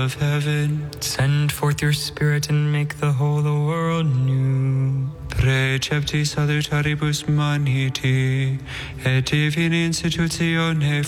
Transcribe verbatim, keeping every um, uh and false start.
of heaven, send forth your Spirit and make the whole world new. Precepti salutaribus maniti, et divina institutione